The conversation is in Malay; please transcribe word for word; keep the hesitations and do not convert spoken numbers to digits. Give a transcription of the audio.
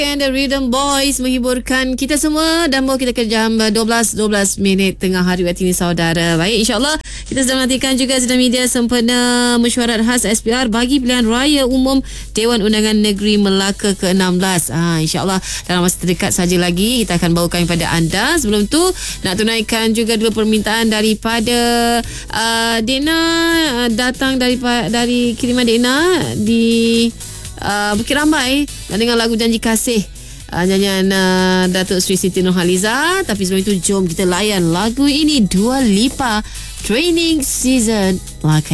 And the Rhythm Boys menghiburkan kita semua dan bawa kita ke jam dua belas dua belas minit tengah hari waktu ini, saudara. Baik, insyaAllah kita sedang menantikan juga sidang media sempena mesyuarat khas S P R bagi pilihan raya umum Dewan Undangan Negeri Melaka ke enam belas. Ah, InsyaAllah dalam masa terdekat saja lagi kita akan bawakan kepada anda. Sebelum tu nak tunaikan juga dua permintaan daripada uh, Dena, uh, datang daripada dari kiriman Dena di Uh, Bukit Rambai dengan lagu Janji Kasih, uh, nyanyian uh, Datuk Sri Siti Nurhaliza. Tapi sebelum itu jom kita layan lagu ini, Dua Lipa, Training Season. Like